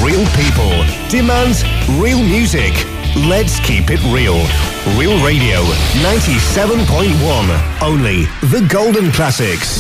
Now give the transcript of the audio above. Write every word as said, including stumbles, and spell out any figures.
real people, demands real music. Let's keep it real. Real Radio ninety-seven point one. Only the golden classics.